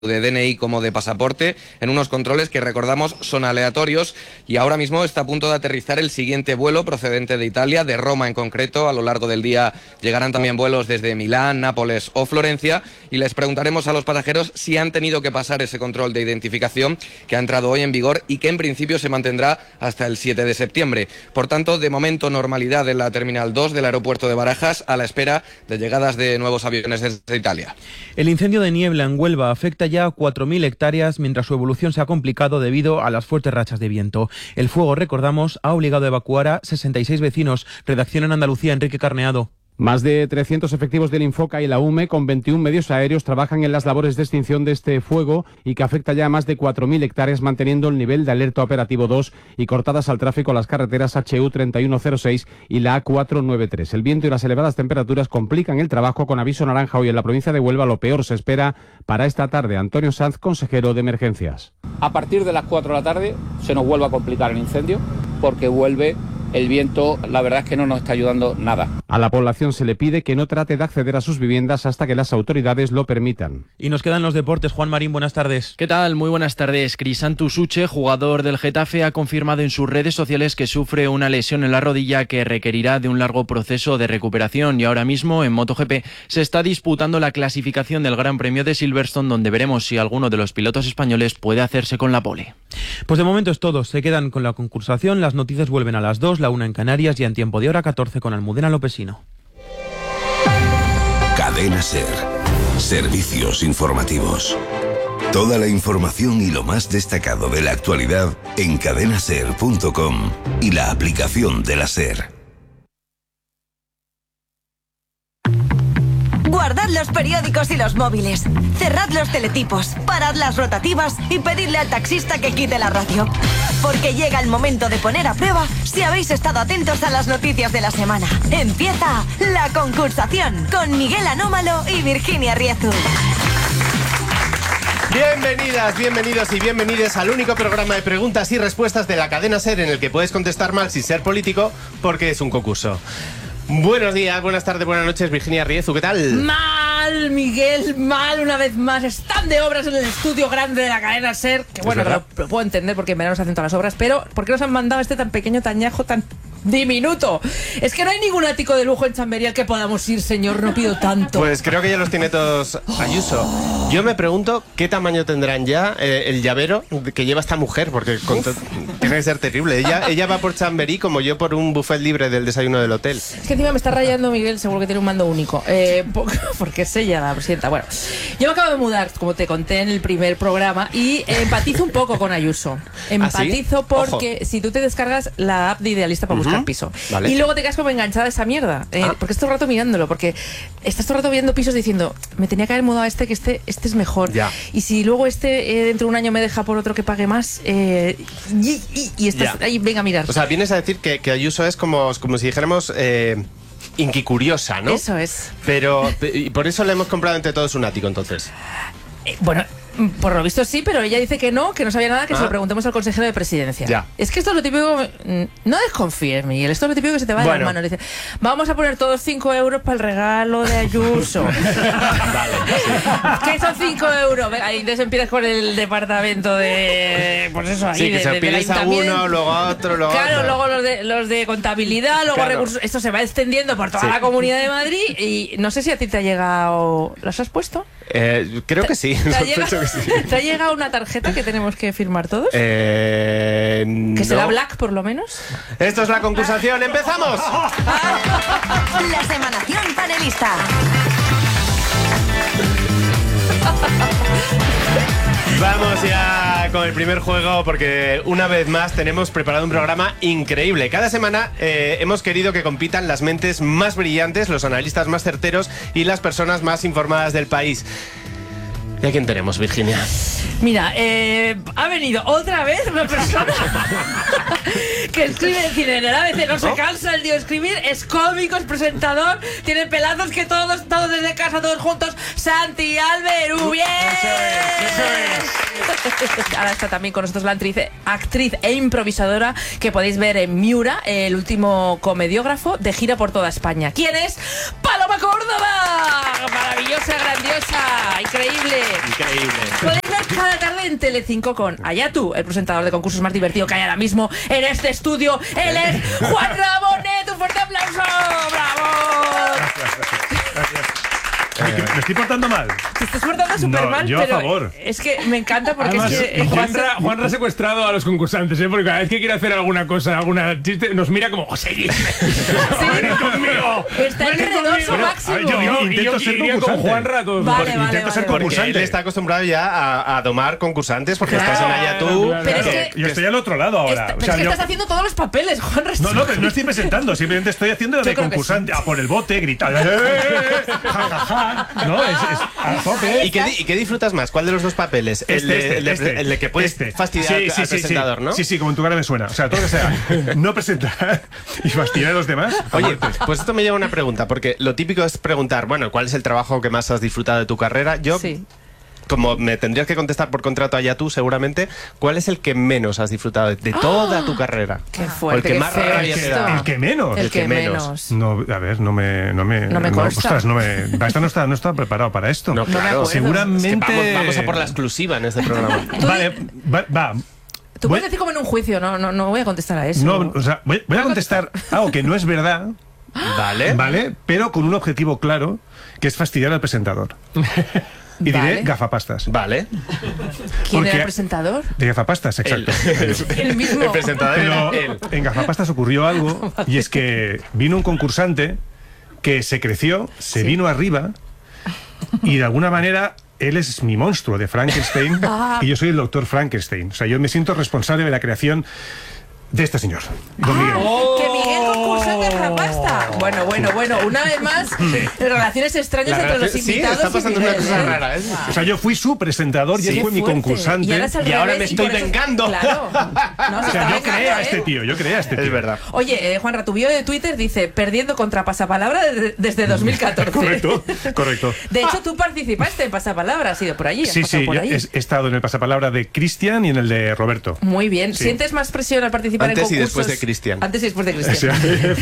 de DNI como de pasaporte, en unos controles que, recordamos, son aleatorios, y ahora mismo está a punto de aterrizar el siguiente vuelo procedente de Italia, de Roma en concreto. A lo largo del día llegarán también vuelos desde Milán, Nápoles o Florencia, y les preguntaremos a los pasajeros si han tenido que pasar ese control de identificación que ha entrado hoy en vigor y que en principio se mantendrá hasta el 7 de septiembre. Por tanto, de momento, normalidad en la Terminal 2 del aeropuerto de Barajas, a la espera de llegadas de nuevos aviones desde Italia. El incendio de niebla en Huelva afecta ya a 4.000 hectáreas, mientras su evolución se ha complicado debido a las fuertes rachas de viento. El fuego, recordamos, ha obligado a evacuar a 66 vecinos. Redacción en Andalucía, Enrique Carneado. Más de 300 efectivos del Infoca y la UME, con 21 medios aéreos, trabajan en las labores de extinción de este fuego y que afecta ya a más de 4.000 hectáreas, manteniendo el nivel de alerta operativo 2 y cortadas al tráfico las carreteras HU 3106 y la A493. El viento y las elevadas temperaturas complican el trabajo, con aviso naranja hoy en la provincia de Huelva. Lo peor se espera para esta tarde. Antonio Sanz, consejero de Emergencias. A partir de las 4 de la tarde se nos vuelve a complicar el incendio, porque vuelve el viento. La verdad es que no nos está ayudando nada. A la población se le pide que no trate de acceder a sus viviendas hasta que las autoridades lo permitan. Y nos quedan los deportes. Juan Marín, buenas tardes. ¿Qué tal? Muy buenas tardes. Crisanto Suche, jugador del Getafe, ha confirmado en sus redes sociales que sufre una lesión en la rodilla que requerirá de un largo proceso de recuperación, y ahora mismo en MotoGP se está disputando la clasificación del Gran Premio de Silverstone, donde veremos si alguno de los pilotos españoles puede hacerse con la pole. Pues de momento es todo. Se quedan con la concursación. Las noticias vuelven a las 2, la 1 en Canarias, y en tiempo de hora 14 con Almudena Lopesino. Cadena SER. Servicios informativos. Toda la información y lo más destacado de la actualidad en cadenaser.com y la aplicación de la SER. Guardad los periódicos y los móviles. Cerrad los teletipos, parad las rotativas y pedidle al taxista que quite la radio. Porque llega el momento de poner a prueba si habéis estado atentos a las noticias de la semana. Empieza la concursación con Miguel Anómalo y Virginia Riezu. Bienvenidas, bienvenidos y bienvenides al único programa de preguntas y respuestas de la cadena SER en el que puedes contestar mal sin ser político, porque es un concurso. Buenos días, buenas tardes, buenas noches, Virginia Riezu, ¿qué tal? Mal, Miguel, mal una vez más. Están de obras en el estudio grande de la cadena SER, que bueno, lo puedo entender porque en verano se hacen todas las obras, pero ¿por qué nos han mandado este tan pequeño, tan ñajo, tan diminuto? Es que no hay ningún ático de lujo en Chamberí al que podamos ir, señor, no pido tanto. Pues creo que ya los tiene todos Ayuso. Yo me pregunto qué tamaño tendrán ya el llavero que lleva esta mujer, porque tiene que ser terrible. Ella va por Chamberí como yo por un buffet libre del desayuno del hotel. Es que encima me está rayando Miguel, seguro que tiene un mando único, porque es ella la presidenta. Bueno, yo me acabo de mudar, como te conté en el primer programa, y empatizo un poco con Ayuso. Empatizo. ¿Ah, sí? Porque Ojo. Si tú te descargas la app de Idealista para buscar piso, vale, y luego te quedas como enganchada a esa mierda, porque estás todo el rato mirándolo, porque estás todo el rato viendo pisos diciendo, me tenía que haber mudado a este, que este es mejor, ya. Y si luego dentro de un año me deja por otro que pague más, y estás ahí, venga a mirar. O sea, vienes a decir que Ayuso es como si dijéramos inquicuriosa, ¿no? Eso es. Pero y por eso le hemos comprado entre todos un ático, entonces. Bueno, por lo visto sí, pero ella dice que no sabía nada, que se lo preguntemos al consejero de presidencia. Ya. Es que esto es lo típico, no desconfíes, Miguel, esto es lo típico que se te va de las manos. Dice, vamos a poner todos 5 euros para el regalo de Ayuso. Vale, sí. ¿Qué son 5 euros? Ahí entonces empiezas con el departamento de... Pues eso, ahí sí, que se pides a uno, luego a otro, luego claro, otro. Luego los de contabilidad, luego recursos... Esto se va extendiendo por toda la Comunidad de Madrid, y no sé si a ti te ha llegado... ¿Las has puesto? Creo que sí. ¿Te ha llegado una tarjeta que tenemos que firmar todos? No. ¿Que será Black, por lo menos? Esto es la concursación. ¡Empezamos! La semanación panelista. Vamos ya con el primer juego, porque una vez más tenemos preparado un programa increíble. Cada semana hemos querido que compitan las mentes más brillantes, los analistas más certeros y las personas más informadas del país. ¿Y a quién tenemos, Virginia? Mira, ha venido otra vez una persona que escribe en el ABC, no se cansa el tío de escribir, es cómico, es presentador, tiene pelazos que todos desde casa, todos juntos. Santi Alberú, ¡bien! Eso es. Ahora está también con nosotros la actriz e improvisadora que podéis ver en Miura, el último comediógrafo de gira por toda España. ¿Quién es? ¡Paloma Córdoba! Maravillosa, grandiosa, increíble. Podéis ver cada tarde en Telecinco con Ayatu, el presentador de concursos más divertido que hay ahora mismo en este estudio. Él es Juan Rabonet. Un fuerte aplauso. ¡Bravo! Gracias. ¿Me estoy portando mal? Te estás portando súper mal, yo pero a favor. es que me encanta porque Además, es que Juanra ha secuestrado a los concursantes, porque cada vez que quiere hacer alguna cosa, alguna chiste, nos mira como seguidme. ¡Ven conmigo! Está enredoso máximo. Yo intento ser concursante. Con Juanra todo. Intento ser concursante. Porque él está acostumbrado ya a domar concursantes, porque estás en Ayatú. Pero es que yo estoy al otro lado ahora. Pero es que estás haciendo todos los papeles, Juanra. No estoy presentando, simplemente estoy haciendo de concursante. A por el bote, gritar. Ja, ja, ja. No, es a tope. ¿Y qué disfrutas más? ¿Cuál de los dos papeles? El de que puedes fastidiar al presentador, ¿no? Sí, como en tu cara me suena. O sea, todo que sea no presentar y fastidiar a los demás. Oye, pues esto me lleva a una pregunta, porque lo típico es preguntar, bueno, ¿cuál es el trabajo que más has disfrutado de tu carrera? Yo... Sí. Como me tendrías que contestar por contrato allá tú, seguramente, ¿cuál es el que menos has disfrutado de toda tu carrera? ¡Qué fuerte! O el que más rabia te da. ¿El que menos? El que menos. No, a ver, no me consta. Ostras, no está preparado para esto. No, claro. Seguramente... Es que vamos a por la exclusiva en este programa. Vale, va. Tú puedes decir como en un juicio, no voy a contestar a eso. No, o sea, voy a contestar algo que no es verdad. Vale, pero con un objetivo claro, que es fastidiar al presentador. Y diré gafapastas. Vale. ¿Quién era el presentador? De gafapastas, exacto. El mismo. El presentador era él. En gafapastas ocurrió algo, y es que vino un concursante que se creció, se vino arriba, y de alguna manera... Él es mi monstruo de Frankenstein y yo soy el doctor Frankenstein. O sea, yo me siento responsable de la creación de este señor, don Miguel. ¡Que Miguel concursante de Gafapasta! Bueno, una vez más, relaciones extrañas entre los invitados. Sí, está pasando una cosa rara, ¿eh? O sea, yo fui su presentador y él fue mi concursante. Y ahora me estoy vengando. Claro. O sea, yo creé a este tío, Es verdad. Oye, Juanra, tu bio de Twitter dice, perdiendo contra Pasapalabra desde 2014. Correcto. De hecho, tú participaste en Pasapalabra, has ido por allí. Sí, yo he estado en el Pasapalabra de Cristian y en el de Roberto. Muy bien. ¿Sientes más presión al participar en concursos? Antes y después de Cristian. Antes y después de Cristian.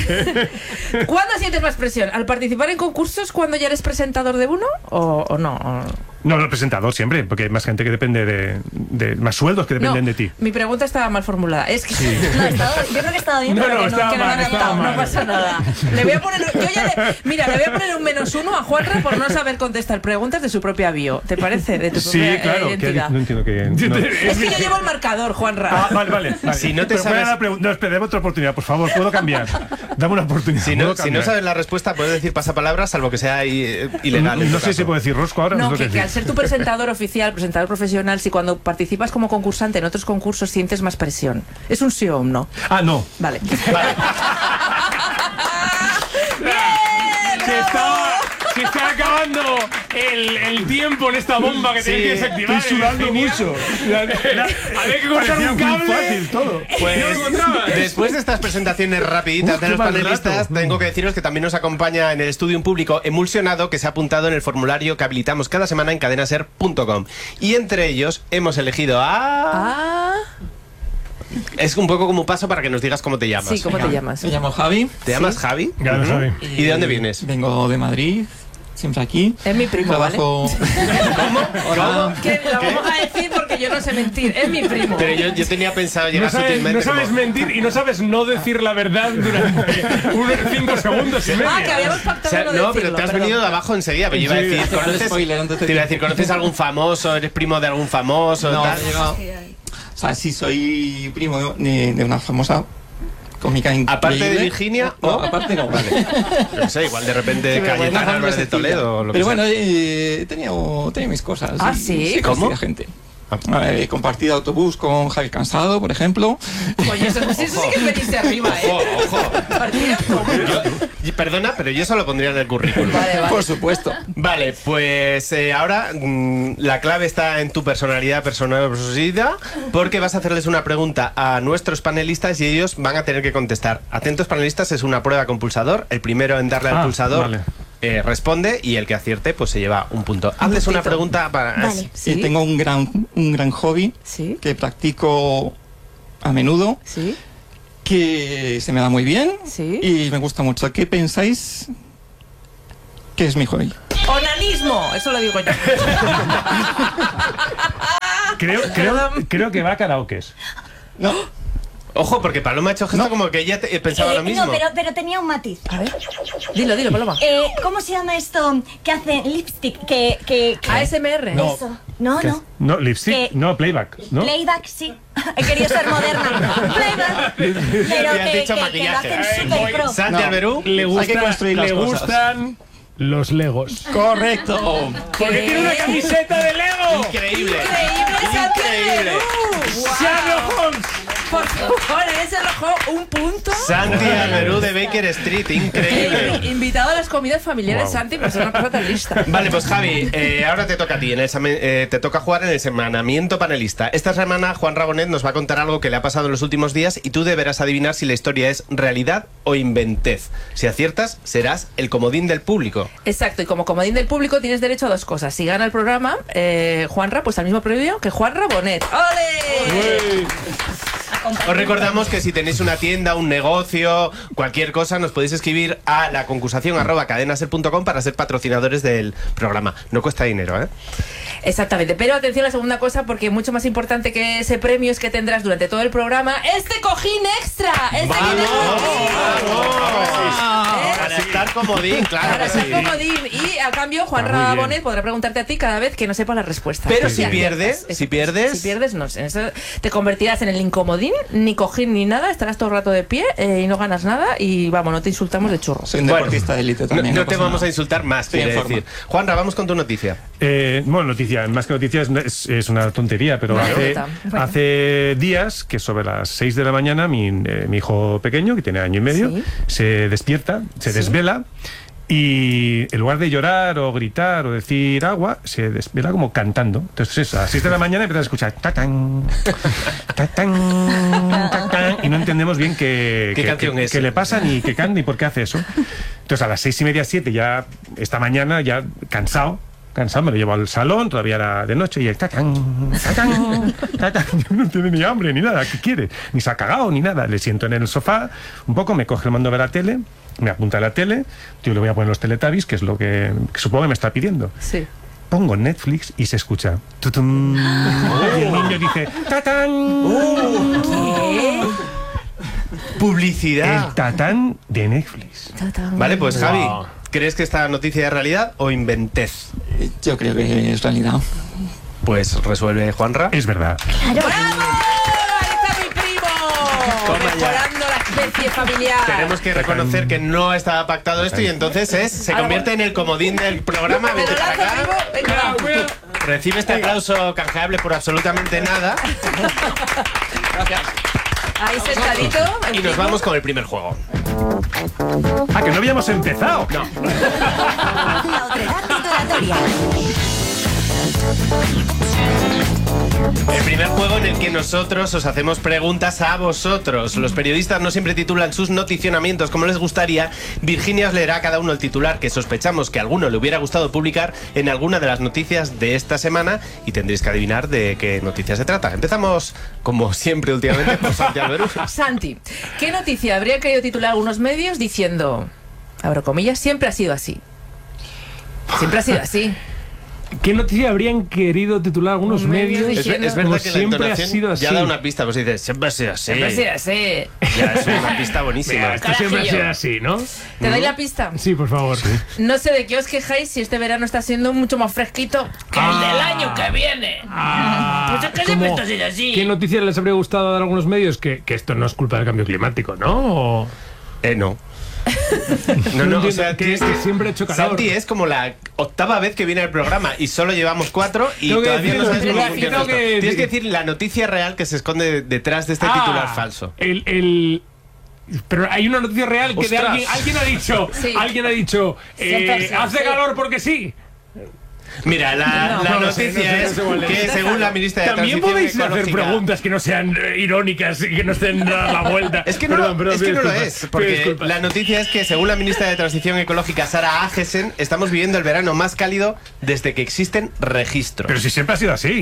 ¿Cuándo sientes más presión? ¿Al participar en concursos cuando ya eres presentador de uno o no? No, el presentador siempre, porque hay más gente que depende de más sueldos que dependen de ti. Mi pregunta estaba mal formulada. Es que yo creo que estaba bien, pero estaba mal. No pasa nada. Le voy a poner, le voy a poner un -1 a Juanra por no saber contestar preguntas de su propia bio. ¿Te parece? De tu propia identidad. No entiendo que... Es que yo llevo el marcador, Juanra. Vale. Si no te sabes... No, espera, otra oportunidad, por favor, puedo cambiar. Dame una oportunidad. Si no sabes la respuesta, puedes decir pasapalabra, salvo que sea ilegal. No sé si puedo decir rosco ahora. No, que al ser tu presentador oficial, presentador profesional, si cuando participas como concursante en otros concursos sientes más presión. ¿Es un sí o un no? No. Vale. Se está acabando el tiempo en esta bomba que tienes que desactivar. Estoy sudando mucho. Había que cortar un cable. Fácil todo. Pues después de estas presentaciones rapiditas de los panelistas, tengo que deciros que también nos acompaña en el estudio un público emulsionado que se ha apuntado en el formulario que habilitamos cada semana en cadenaser.com. Y entre ellos hemos elegido a... Es un poco como un paso para que nos digas cómo te llamas. Sí, ¿cómo te llamas? Me llamo Javi. ¿Te llamas Javi? Javi. ¿Y de dónde vienes? Vengo de Madrid, siempre aquí. Es mi primo, Trabajo... ¿Cómo? Que lo vamos a decir porque yo no sé mentir. Es mi primo. Pero yo tenía pensado llegar sutilmente. No sabes mentir y no sabes no decir la verdad durante unos 5 segundos y medio. Que habíamos pactado no decirlo. Pero te has venido de abajo enseguida. Pero yo iba a decir, ¿conoces algún famoso? ¿Eres primo de algún famoso? No, o sea, sí soy primo de una famosa cómica increíble. ¿Aparte de Virginia? No, aparte no. Vale. No sé, igual de repente Cayetana Álvarez de Toledo o lo que sea. Pero bueno, he tenido mis cosas. ¿Ah, sí? Sí, ¿cómo? Gente. He compartido autobús con Javi Cansado, por ejemplo. Oye, eso sí que es venirse arriba, Ojo. Perdona, pero yo eso lo pondría en el currículum. Vale. Por supuesto. Vale, pues ahora la clave está en tu personalidad, porque vas a hacerles una pregunta a nuestros panelistas y ellos van a tener que contestar. Atentos, panelistas, es una prueba con pulsador. El primero en darle al pulsador responde y el que acierte pues se lleva un punto. Haces una pregunta para... Vale. Sí. Tengo un gran hobby que practico a menudo, que se me da muy bien y me gusta mucho. ¿Qué pensáis que es mi hobby? ¡Onanismo! Eso lo digo yo. Creo que va a karaokes. No. Ojo, porque Paloma ha hecho gesto como que ella pensaba lo mismo. No, pero tenía un matiz. A ver. Dilo, Paloma. ¿Cómo se llama esto que hace lipstick? ASMR. No. Eso. No. No, lipstick, no, playback, ¿no? Playback, sí. He querido ser moderna. Playback. Pero que lo hacen súper pro. Santi Alberú, le gustan los Legos. Correcto. Porque tiene una camiseta de Lego. Increíble. Increíble. Sherlock Holmes. Por favor, ese arrojó un punto. Santi Alberú de Baker Street, increíble. Invitado a las comidas familiares, Wow. Santi, pues es una cosa tan lista. Vale, pues Javi, ahora te toca a ti. Te toca jugar en el semanamiento panelista. Esta semana Juan Rabonet nos va a contar algo que le ha pasado en los últimos días y tú deberás adivinar si la historia es realidad o inventez. Si aciertas, serás el comodín del público. Exacto, y como comodín del público tienes derecho a dos cosas. Si gana el programa, Juanra, pues al mismo premio que Juan Rabonet. ¡Ole! Os recordamos que si tenéis una tienda, un negocio, cualquier cosa, nos podéis escribir a la concursación@cadenaser.com para ser patrocinadores del programa. No cuesta dinero, ¿eh? Exactamente, pero atención a la segunda cosa, porque mucho más importante que ese premio es que tendrás durante todo el programa este cojín extra. Para estar comodín, claro. Para ser comodín. Y a cambio, Juan Rabonet podrá preguntarte a ti cada vez que no sepa la respuesta. Pero si pierdes, Si pierdes, no sé. Eso te convertirás en el incomodín, ni cojín ni nada, estarás todo el rato de pie y no ganas nada y vamos, no te insultamos de churro. Soy un deportista de élite también. No te vamos a insultar más, quiere decir. Juanra, vamos con tu noticia. Bueno, noticia, más que noticia es una tontería, pero hace días que sobre las 6 de la mañana mi hijo pequeño, que tiene año y medio, se despierta, se desvela. Y en lugar de llorar o gritar o decir agua, se desvela como cantando. Entonces a las 6 de la mañana empiezas a escuchar tatán, tatán, tatán, y no entendemos bien qué le pasa ni qué canta ni por qué hace eso. Entonces a las 6:30, 7 ya, esta mañana ya cansado, me lo llevo al salón, todavía era de noche, y el tatán, tatán, tatán, no tiene ni hambre ni nada, ¿qué quiere? Ni se ha cagado ni nada. Le siento en el sofá, un poco, me coge el mando de la tele, me apunta a la tele, yo le voy a poner los Teletubbies, que es lo que supongo que me está pidiendo. Sí. Pongo Netflix y se escucha tutum, y el niño dice tatán. ¿Qué? Publicidad. El tatán de Netflix. Vale, pues Javi, ¿crees que esta noticia es realidad o inventez? Yo creo que es realidad. Pues resuelve Juanra. Es verdad. ¡Bravo! ¡Ahí está mi primo! Mejorando la especie familiar. Tenemos que reconocer que no estaba pactado esto y entonces se convierte en el comodín del programa. Vete para acá. Recibe este aplauso canjeable por absolutamente nada. Gracias. Ahí sentadito. Y nos vamos con el primer juego. Ah, que no habíamos empezado. No. La otredad titulatoria. El primer juego en el que nosotros os hacemos preguntas a vosotros. Los periodistas no siempre titulan sus noticionamientos como les gustaría. Virginia os leerá a cada uno el titular que sospechamos que a alguno le hubiera gustado publicar en alguna de las noticias de esta semana y tendréis que adivinar de qué noticia se trata. Empezamos, como siempre últimamente, por Santi Alberú. Santi, ¿qué noticia habría querido titular algunos medios diciendo, abro comillas, siempre ha sido así? Siempre ha sido así. ¿Qué noticia habrían querido titular algunos medios? Es verdad que siempre la ha sido así. ya da una pista, pues dice, siempre ha sido así. Siempre ha sido así. Ya es una pista buenísima. Mira, esto siempre ha sido así, ¿no? ¿Te doy la pista? Sí, por favor. Sí. No sé de qué os quejáis si este verano está siendo mucho más fresquito que el del año que viene. Pues es que siempre esto ha sido así. ¿Qué noticia les habría gustado dar a algunos medios? Que esto no es culpa del cambio climático, ¿no? No. No, o sea, que siempre he hecho calor. Santi es como la octava vez que viene al programa y solo llevamos 4 y todavía no sabes cómo funciona esto. Tienes que decir la noticia real que se esconde detrás de este titular falso. Pero hay una noticia real que de alguien ha dicho. Sí. Alguien ha dicho. Hace calor porque sí. Mira, la noticia es que según la ministra de También Transición podéis Ecológica... hacer preguntas que no sean irónicas y que no estén a la vuelta. Es que no, lo es, porque la noticia es que según la ministra de Transición Ecológica, Sara Agesen, estamos viviendo el verano más cálido desde que existen registros. Pero si siempre ha sido así.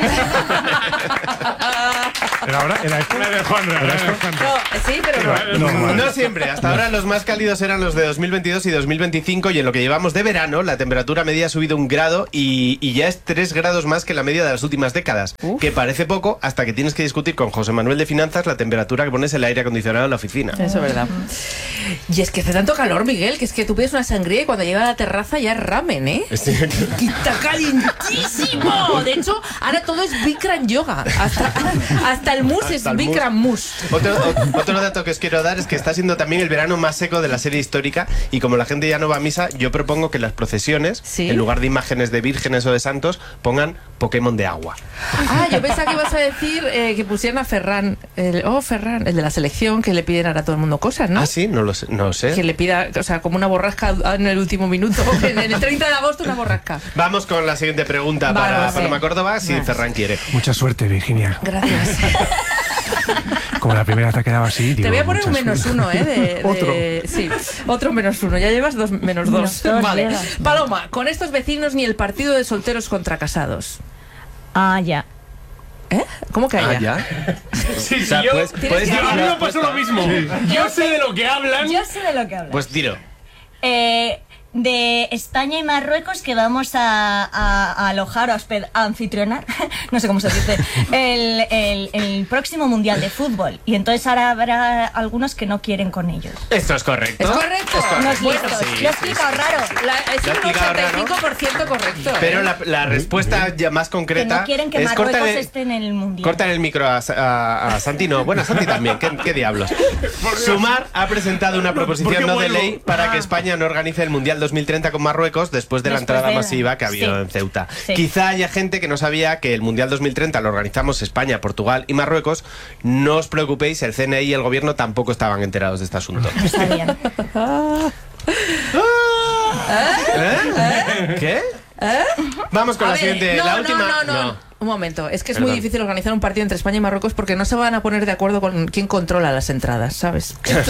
Era de Juanra. Sí, pero No siempre. Hasta ahora los más cálidos eran los de 2022 y 2025 y en lo que llevamos de verano la temperatura media ha subido 1 grado y ya es 3 grados más que la media de las últimas décadas. Que parece poco hasta que tienes que discutir con José Manuel de Finanzas la temperatura que pones el aire acondicionado en la oficina. Eso es verdad. Y es que hace tanto calor, Miguel, que es que tú pides una sangría y cuando llega a la terraza ya es ramen, ¿eh? Sí. ¡Está calentísimo! De hecho, ahora todo es Bikram yoga. Hasta el mousse es Bikram mousse. Otro dato que os quiero dar es que está siendo también el verano más seco de la serie histórica y como la gente ya no va a misa, yo propongo que las procesiones, en lugar de imágenes de vírgenes o de santos, pongan Pokémon de agua. Ah, yo pensaba que ibas a decir que pusieran a Ferran, Ferran, el de la selección, que le piden ahora a todo el mundo cosas, ¿no? Ah, sí, no sé. Que le pida, o sea, como una borrasca en el último minuto, en el 30 de agosto una borrasca. Vamos con la siguiente pregunta para Paloma Córdoba, si Ferran quiere. Mucha suerte, Virginia. Gracias. Como la primera te ha quedado así, te voy a poner un -1, ¿eh? Otro. Sí, otro -1. Ya llevas -2. Vale. Paloma, con estos vecinos ni el partido de solteros contra casados. Ah, ya. ¿Eh? ¿Cómo que allá? ¿Ya? Sí, O sea, yo, puedes a mí me pasó lo mismo. Sí. Yo sé de lo que hablan. Yo sé de lo que hablan. Pues tiro. De España y Marruecos, que vamos a alojar o a anfitrionar, no sé cómo se dice, el próximo Mundial de Fútbol. Y entonces ahora habrá algunos que no quieren con ellos. Esto es correcto. ¿Es correcto? Unos listos. Sí, Lo he explicado raro. Es un 85% correcto. Pero la respuesta ya más concreta que no quieren que es Marruecos esté en el Mundial. Cortan el micro a Santi, no. Bueno, a Santi también. ¿Qué diablos? Sumar ha presentado una proposición no de ley para que España no organice el Mundial 2030 con Marruecos después de la entrada masiva que ha habido en Ceuta. Sí. Quizá haya gente que no sabía que el Mundial 2030 lo organizamos España, Portugal y Marruecos. No os preocupéis, el CNI y el gobierno tampoco estaban enterados de este asunto. No sabían. ¿Qué? Vamos con la siguiente, la última. No. Un momento, es que es muy difícil organizar un partido entre España y Marruecos porque no se van a poner de acuerdo con quién controla las entradas, ¿sabes?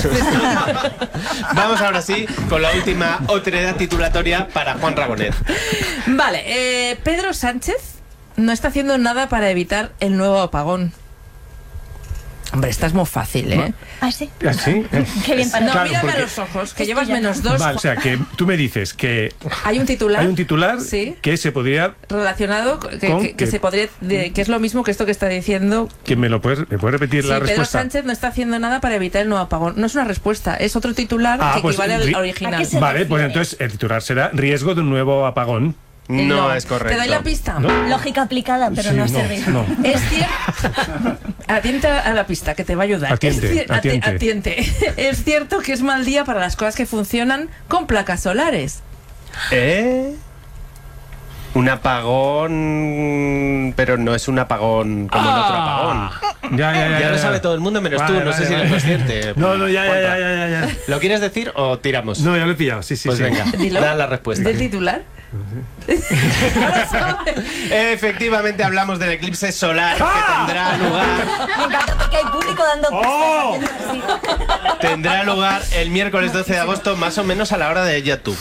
Vamos ahora sí con la última otredad titulatoria para Juan Rabonet. Vale, Pedro Sánchez no está haciendo nada para evitar el nuevo apagón. Hombre, esta es muy fácil, ¿eh? ¿Ah, sí? ¿Ah, sí? Qué bien para No, Claro, mírame porque- a los ojos, que llevas -2. Vale, o sea, que tú me dices que Hay un titular sí, que se podría... relacionado que se podría que es lo mismo que esto que está diciendo. Que me puedes repetir Sí, la Pedro respuesta. Sánchez no está haciendo nada para evitar el nuevo apagón. No es una respuesta, es otro titular que pues, equivale al original. Vale, pues entonces el titular será riesgo de un nuevo apagón. No es correcto. ¿Te doy la pista? ¿No? Lógica aplicada, pero Sí, no no, sirve. no. Es cierto. Atiente a la pista, que te va a ayudar. Atiente, atiente. Atiente. Es cierto que es mal día para las cosas que funcionan con placas solares. Un apagón, pero no es un apagón como el otro apagón. Ya lo sabe todo el mundo menos tú, no sé si eres consciente. No, ya. ¿Lo quieres decir o tiramos? No, ya lo he pillado, sí. Pues venga, Dilo. da la respuesta. ¿Del titular? Efectivamente hablamos del eclipse solar que tendrá lugar. Me encanta porque hay público dando Tendrá lugar el miércoles 12 de agosto, más o menos a la hora de YouTube.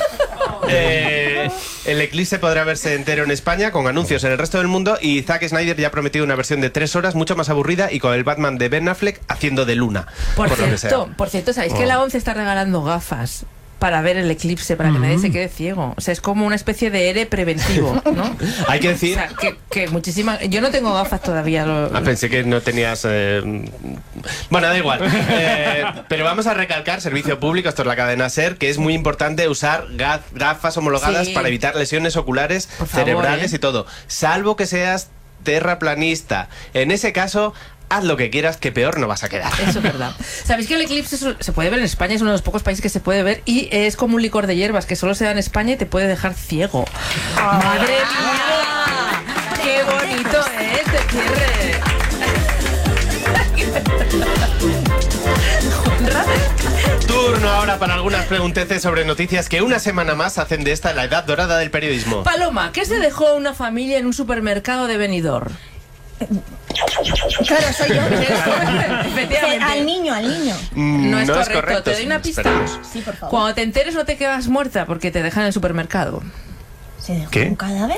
El eclipse podrá verse entero en España con anuncios en el resto del mundo y Zack Snyder ya ha prometido una versión de 3 horas mucho más aburrida y con el Batman de Ben Affleck haciendo de Luna. Por lo que sea. Por cierto, ¿sabéis que la ONCE está regalando gafas para ver el eclipse, para que nadie se quede ciego? O sea, es como una especie de ERE preventivo, ¿no? Hay que decir... O sea, que muchísimas... Yo no tengo gafas todavía. Pensé que no tenías... Bueno, da igual. Pero vamos a recalcar, servicio público, esto es la cadena SER, que es muy importante usar gafas homologadas para evitar lesiones oculares, cerebrales y todo. Salvo que seas terraplanista. En ese caso... Haz lo que quieras, que peor no vas a quedar. Eso es verdad. ¿Sabéis que el eclipse se puede ver en España? Es uno de los pocos países que se puede ver y es como un licor de hierbas que solo se da en España y te puede dejar ciego. ¡Madre mía! ¡Qué bonito es este cierre! Turno ahora para algunas pregunteces sobre noticias que una semana más hacen de esta la edad dorada del periodismo. Paloma, ¿qué se dejó una familia en un supermercado de Benidorm? Claro, soy yo. Efectivamente. Al niño. No es correcto. Te doy una pista. Esperemos. Sí, por favor. Cuando te enteres no te quedas muerta porque te dejan en el supermercado. ¿Se dejó ¿Qué? un cadáver?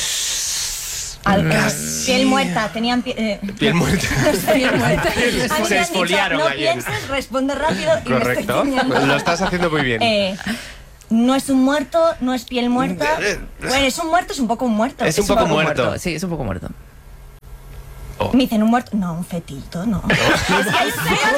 Piel muerta, tenían Piel muerta. Piel muerta. Se exfoliaron no ayer. pienses, responde rápido y Correcto. me estoy Lo estás haciendo muy bien. No es un muerto, no es piel muerta. Bueno, es un muerto, es un poco un muerto. Es un poco muerto. Sí, es un poco muerto. Oh. Me dicen un muerto. No, un fetito, no. Es que hay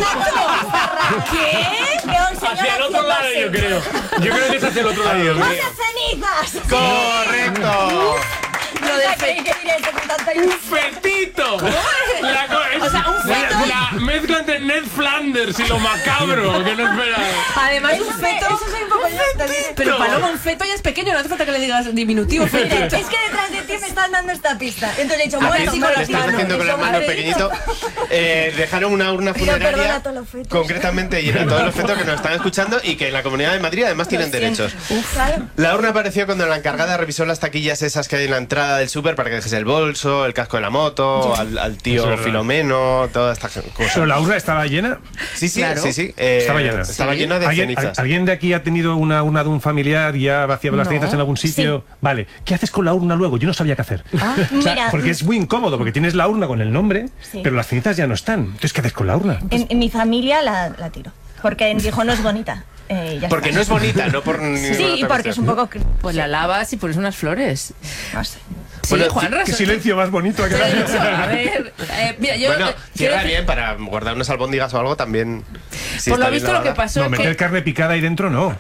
¿Qué? Veo un señor Hacia el otro lado, yo creo. Yo creo que es hacia el otro lado. ¡Más cenizas! ¡Correcto! Lo de ¡Un fetito! O sea, un feto. La mezcla entre Ned Flanders y lo macabro, que no esperaba. Además, un feto. Eso soy un poco yo. Pero Paloma, un feto ya es pequeño, no hace falta que le digas diminutivo. Mira, Fetito. es que detrás de ti me están dando esta pista. Entonces he dicho, Le bueno, sí, con las estás haciendo con la mano pequeñito. Dejaron una urna Pido perdón funeraria a todos los fetos. concretamente llena de todos los fetos que nos están escuchando y que en la Comunidad de Madrid además tienen derechos. Claro. La urna apareció cuando la encargada revisó las taquillas esas que hay en la entrada del súper para que dejes el bolso, el casco de la moto, al tío Filomeno, todas estas cosas. ¿Pero la urna estaba llena? Sí, sí, Claro. sí. Estaba llena. Estaba llena de cenizas. ¿Alguien de aquí ha tenido una urna de un familiar y ha vaciado las cenizas en algún sitio? Sí. Vale. ¿Qué haces con la urna luego? Yo no sabía qué hacer. O sea, Mira, porque es muy incómodo, porque tienes la urna con el nombre, Sí. pero las cenizas ya no están. Entonces, ¿qué haces con la urna? en mi familia la tiro. Porque dijo, no es bonita. Ya Porque está. no es bonita, no por ninguna Sí, y otra porque es un cuestión. poco... Pues la lavas y pones unas flores. No sé. Sí, Bueno, Juanra. Qué silencio más bonito ha Te lo he quedado. dicho. A ver, mira, yo. Bueno, quiero cierra decir- bien para guardar unas albóndigas o algo también. si Por está lo bien visto, lo que lavada. pasó No, es meter que. carne picada ahí dentro no.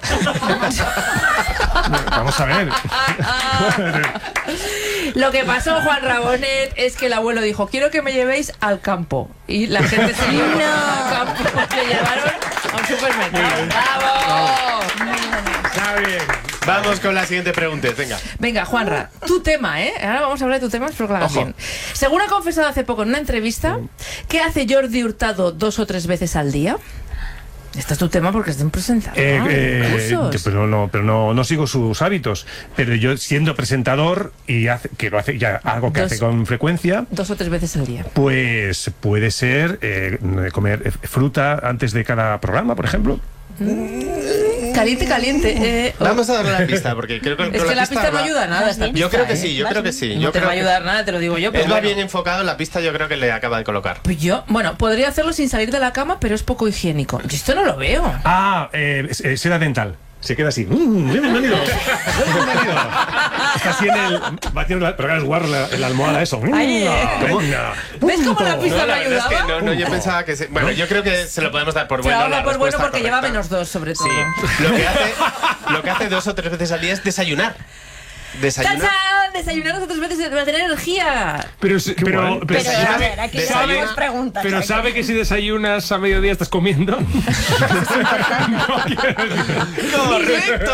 Vamos a ver. Lo que pasó, Juan Rabonet, es que el abuelo dijo: quiero que me llevéis al campo. Y la gente se llevó al campo. Le llevaron a un supermercado. ¡Bravo! Está bien. Vamos con la siguiente pregunta, venga. Venga, Juanra, tu tema, ¿eh? Ahora vamos a hablar de tu tema, espero que lo hagas Ojo. bien. Según ha confesado hace poco en una entrevista, ¿qué hace Jordi Hurtado 2 o 3 veces al día? Este es tu tema porque es de un presentador. Pero no sigo sus hábitos. Pero yo, siendo presentador y que lo hace ya algo que Dos. hace con frecuencia, 2 o 3 veces al día. pues puede ser comer fruta antes de cada programa, por ejemplo. Caliente, caliente. Vamos a darle la pista porque creo que Es que la pista no va- ayuda a nada. Esta Yo pista, creo que sí, yo ¿Vas creo que bien? sí. No Yo te creo va a que ayudar nada, te lo digo yo. Pero Él va bueno. bien enfocado en la pista, yo creo que le acaba de colocar. Pues yo, bueno, podría hacerlo sin salir de la cama, pero es poco higiénico. Yo esto no lo veo. Seda dental. Se queda así. Bienvenido. Bienvenido. Está así en el. Va haciendo pero claro, es guarro en la almohada, eso. Ay, ¿Ves cómo la pista No, no la verdad es que ayudaba? no, yo pensaba que... Bueno, yo creo que se lo podemos dar por Se bueno. lo la hago por bueno respuesta porque lleva correcta. -2 sobre todo. Sí. Lo que hace 2 o 3 veces al día es desayunar. Desayunar. ¡Tachán! Desayunar 2 o 3 veces para tener energía. Pero a ver, aquí sabe, hacemos preguntas. pero aquí. sabe que si desayunas a mediodía estás comiendo. ¡Correcto!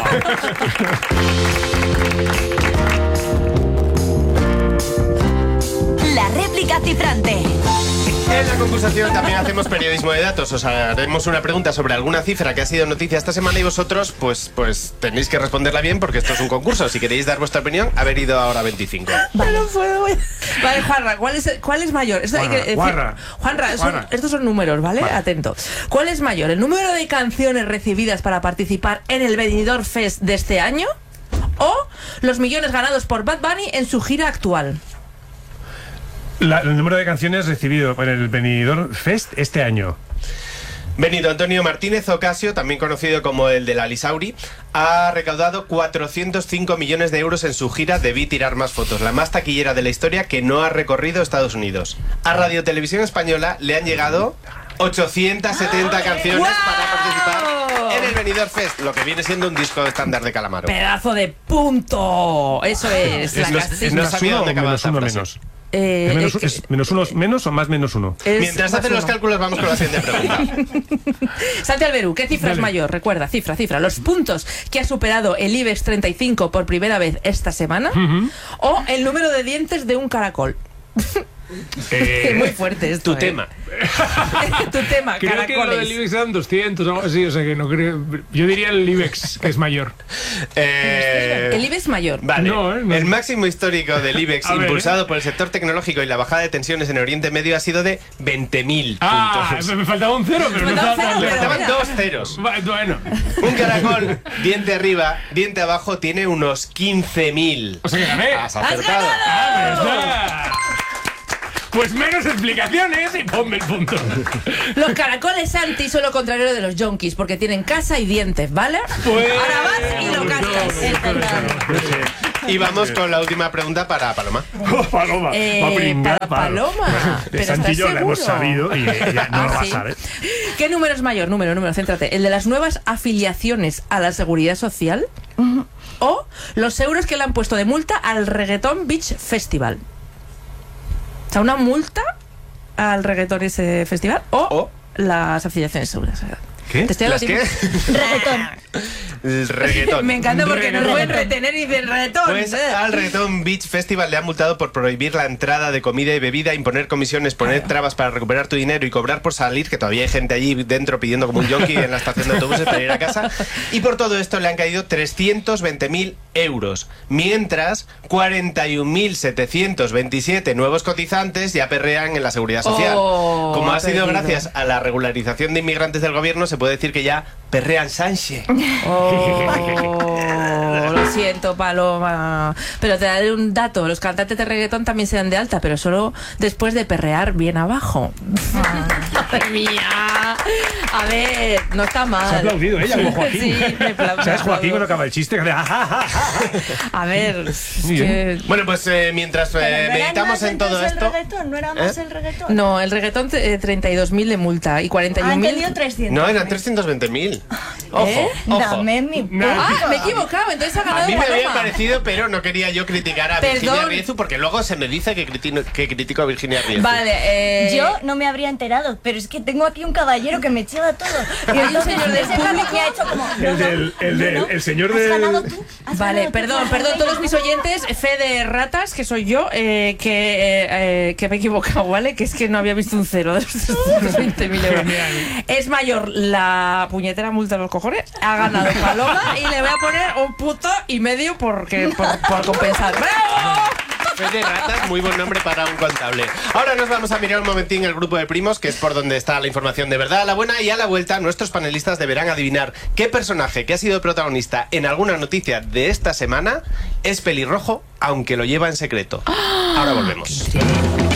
La réplica cifrante. En la concursación también hacemos periodismo de datos. Os haremos una pregunta sobre alguna cifra que ha sido noticia esta semana y vosotros pues tenéis que responderla bien porque esto es un concurso. Si queréis dar vuestra opinión, haber ido ahora 25. Vale, no puedo. Vale, Juanra, ¿cuál es mayor? Esto hay que decir- Juanra. Estos son números, ¿vale? Vale. Atento. ¿Cuál es mayor? ¿El número de canciones recibidas para participar en el Benidorm Fest de este año? ¿O los millones ganados por Bad Bunny en su gira actual? El número de canciones recibido en el Benidorm Fest este año. Benito Antonio Martínez Ocasio, también conocido como el de la Lisauri, ha recaudado 405 millones de euros en su gira Debí tirar más fotos, la más taquillera de la historia que no ha recorrido Estados Unidos. A Radio Televisión Española le han llegado 870 canciones para participar en el Benidorm Fest, lo que viene siendo un disco estándar de Calamaro. ¡Pedazo de punto! Eso es, la no- casilla. no ¿Más sabía uno dónde o acababa menos esta uno frase. menos? ¿Es menos uno menos o más menos uno? Mientras hacen los cálculos vamos con la siguiente pregunta. Santi Alberú, ¿qué cifra es mayor? Recuerda, cifra. Los puntos que ha superado el IBEX 35 por primera vez esta semana o el número de dientes de un caracol. Es muy fuerte esto. Tu tema. Tu tema, Creo caracoles. que lo del IBEX eran 200 o algo así, o sea que no creo. Yo diría el IBEX, que es mayor. El IBEX mayor. Vale. No. El máximo histórico del IBEX, A ver, impulsado por el sector tecnológico y la bajada de tensiones en Oriente Medio, ha sido de 20.000 Ah, puntos. me faltaba un cero, pero Me no faltaba estaba un tan Le cero, faltaban mira. 2 ceros. Bueno, Un caracol, diente arriba, diente abajo, tiene unos 15.000. o sea que gané. Has acertado. ¿Verdad? Pues menos explicaciones y ponme el punto. Los caracoles anti son lo contrario de los yonkis, porque tienen casa y dientes, ¿vale? Pues... Ahora vas y lo cascas. Y vamos con la última pregunta para Paloma. Paloma, va a pringar, para Paloma. De Pero Santillo ¿estás lo hemos seguro? sabido y ella no lo va a ¿sí? saber. ¿Qué número es mayor? Número, céntrate. ¿El de las nuevas afiliaciones a la Seguridad Social? ¿O los euros que le han puesto de multa al Reggaeton Beach Festival? O sea, una multa al Reggaeton ese festival o las afiliaciones de Seguridad Social. ¿Qué? Te estoy ¿Las qué? Reggaetón. El reggaetón. Me encanta porque no lo pueden retener y dicen reggaetón. Pues al Reggaeton Beach Festival le han multado por prohibir la entrada de comida y bebida, imponer comisiones, poner trabas para recuperar tu dinero y cobrar por salir, que todavía hay gente allí dentro pidiendo como un yonki en la estación de autobuses para ir a casa. Y por todo esto le han caído 320.000 euros, mientras 41.727 nuevos cotizantes ya perrean en la Seguridad Social. Como ha sido gracias a la regularización de inmigrantes del gobierno, se puede decir que ya perrean Sánchez. Lo siento, Paloma. Pero te daré un dato. Los cantantes de reggaetón también se dan de alta, pero solo después de perrear bien abajo. Madre mía. A ver, no está mal. Se ha aplaudido ella, como Joaquín. Sí, me ¿Sabes, Joaquín, cuando acaba el chiste? A ver, Bueno, pues mientras meditamos en todo esto... ¿El reggaetón? ¿No era más el reggaetón? No, el reggaetón 32.000 de multa y 41.000. entendido 300. No, eran 320.000. Ojo, ojo. Dame mi punto. Me he equivocado, entonces ha ganado A mí me había Paloma. parecido, pero no quería yo criticar a Perdón. Virginia Riezu, porque luego se me dice que critico a Virginia Riezu. Vale, Yo no me habría enterado, pero es que tengo aquí un caballero que me chiva todo. Y entonces señor del ese rato público. me ha hecho como... El señor ¿Has ganado del... tú? ¿Has Vale, ganado tú? perdón todos mis oyentes, fe de ratas, que soy yo, que me he equivocado, ¿vale? Que es que no había visto un cero de los 20.000 euros. Es mayor la puñetera multa de los cojones, ha ganado Paloma y le voy a poner un punto y medio por compensar. ¡Bravo! Fe de ratas, muy buen nombre para un contable. Ahora nos vamos a mirar un momentín el grupo de primos, que es por donde está la información de verdad, la buena, y a la vuelta nuestros panelistas deberán adivinar qué personaje que ha sido protagonista en alguna noticia de esta semana es pelirrojo, aunque lo lleva en secreto. Ahora volvemos.